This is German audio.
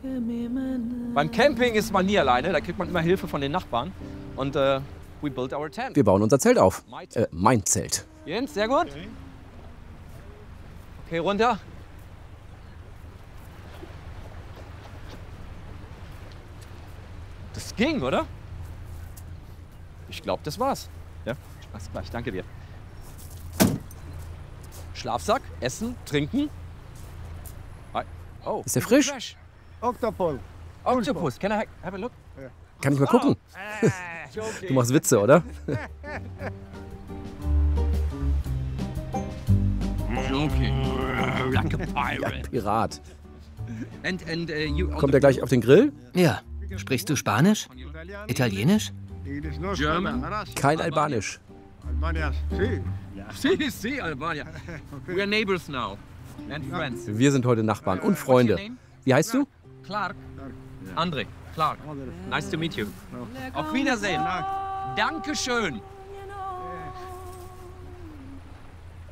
Beim Camping ist man nie alleine, da kriegt man immer Hilfe von den Nachbarn. Und we built our tent. Wir bauen unser Zelt auf. Mein Zelt. Jens, sehr gut. Okay, runter. Das ging, oder? Ich glaube, das war's. Ja, alles gleich, danke dir. Schlafsack, Essen, Trinken. Oh, Ist der frisch? Octopus. Octopus, can I have a look? Kann ich mal gucken? Du machst Witze, oder? Like a pirate. Pirat. You Kommt er gleich auf den Grill? Ja. Sprichst du Spanisch? Italienisch? German? Kein Albanisch. Albanias, sí. Si, Albania. We are neighbors now. And friends. Wir sind heute Nachbarn und Freunde. Wie heißt du? Clark. André. Clark. Nice to meet you. Auf Wiedersehen. Dankeschön.